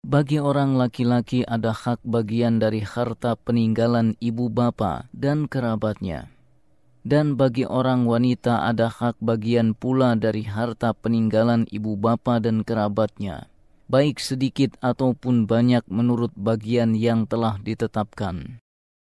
Bagi orang laki-laki ada hak bagian dari harta peninggalan ibu bapa dan kerabatnya. Dan bagi orang wanita ada hak bagian pula dari harta peninggalan ibu bapa dan kerabatnya, baik sedikit ataupun banyak menurut bagian yang telah ditetapkan.